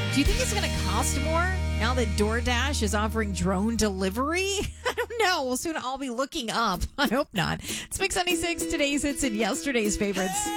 Do you think it's going to cost more now that DoorDash is offering drone delivery? I don't know. We'll soon all be looking up. I hope not. It's Mix 96, today's hits and yesterday's favorites.